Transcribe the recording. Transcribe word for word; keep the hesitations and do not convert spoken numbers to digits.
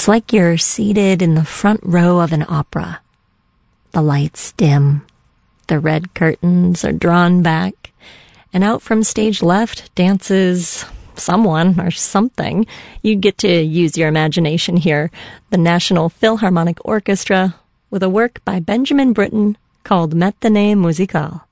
It's like you're seated in the front row of an opera. The lights dim, the red curtains are drawn back, and out from stage left dances someone or something. You get to use your imagination here. The National Philharmonic Orchestra with a work by Benjamin Britten called Matinée Musicale.